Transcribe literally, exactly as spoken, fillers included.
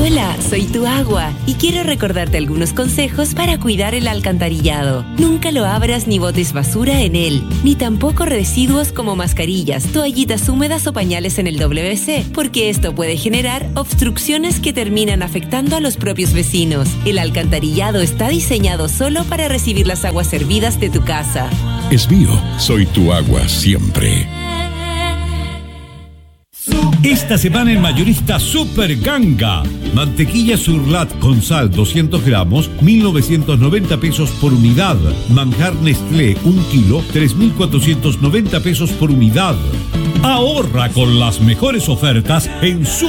Hola, soy tu agua y quiero recordarte algunos consejos para cuidar el alcantarillado. Nunca lo abras ni botes basura en él, ni tampoco residuos como mascarillas, toallitas húmedas o pañales en el doble ve ce, porque esto puede generar obstrucciones que terminan afectando a los propios vecinos. El alcantarillado está diseñado solo para recibir las aguas servidas de tu casa. Es mío, soy tu agua siempre. Esta semana en Mayorista Super Ganga. Mantequilla Surlat con sal doscientos gramos, mil novecientos noventa pesos por unidad. Manjar Nestlé un kilo, tres mil cuatrocientos noventa pesos por unidad. Ahorra con las mejores ofertas en su